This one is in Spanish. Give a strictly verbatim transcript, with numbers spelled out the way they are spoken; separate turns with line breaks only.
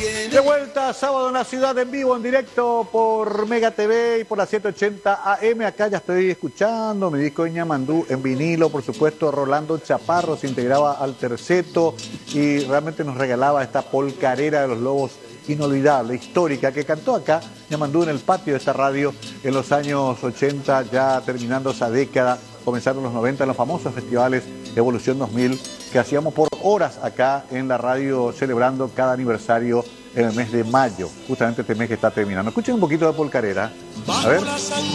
De vuelta, sábado en la ciudad, en vivo, en directo por Mega T V y por la setecientos ochenta A M. Acá ya estoy escuchando mi disco de Ñamandú en vinilo. Por supuesto, Rolando Chaparro se integraba al terceto y realmente nos regalaba esta polcarera de los Lobos inolvidable, histórica, que cantó acá Ñamandú en el patio de esta radio en los años ochenta, ya terminando esa década, comenzando los noventa, en los famosos festivales Evolución dos mil, que hacíamos por horas acá en la radio, celebrando cada aniversario en el mes de mayo, justamente este mes que está terminando. Escuchen un poquito de polcarera, a ver.